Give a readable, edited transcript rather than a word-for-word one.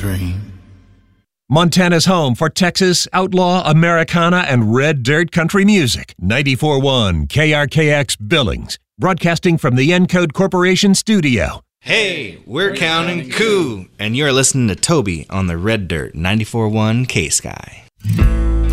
dream. Montana's home for Texas, outlaw, Americana, and red dirt country music. 94.1 KRKX Billings, broadcasting from the Encode Corporation studio. Hey, we're Counting Coup, and you're listening to Toby on the Red Dirt 94.1 K-Sky.